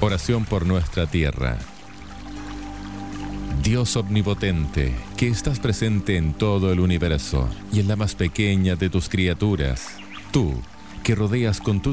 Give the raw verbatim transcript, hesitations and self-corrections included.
Oración por nuestra tierra. Dios omnipotente, que estás presente en todo el universo y en la más pequeña de tus criaturas, tú, que rodeas con tu